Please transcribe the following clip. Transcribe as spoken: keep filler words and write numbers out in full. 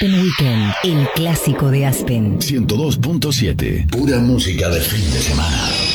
Aspen Weekend, el clásico de Aspen. ciento dos punto siete. Pura música de fin de semana.